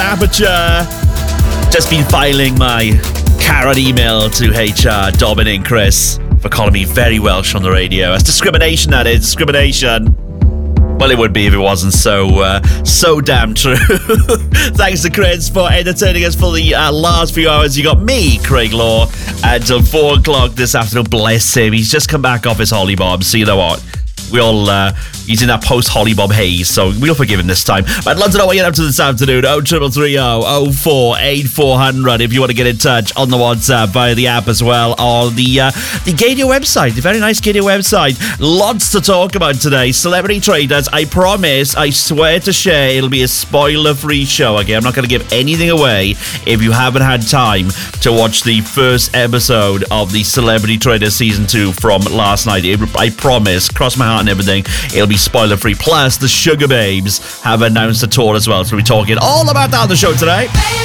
Aperture. Just been filing my Karen email to HR, Dominic and Chris, for calling me very Welsh on the radio. That's discrimination, that is. Discrimination. Well, it would be if it wasn't so damn true. Thanks to Chris for entertaining us for the last few hours. You got me, Craig Law, until 4 o'clock this afternoon. Bless him. He's just come back off his hollybob, so you know what? He's in that post-hollybob haze, so we'll forgive him this time. But I'd love to know what you're up to this afternoon. 0330 04 8400 if you want to get in touch on the WhatsApp via the app as well, or the Gadio website, the very nice Gadio website. Lots to talk about today. Celebrity Traders, I promise, I swear to share, it'll be a spoiler-free show. Okay, I'm not going to give anything away if you haven't had time to watch the first episode of the Celebrity Traders Season 2 from last night. I promise, cross my heart and everything, it'll be spoiler free. Plus, the Sugar Babes have announced a tour as well, so we'll be talking all about that on the show today.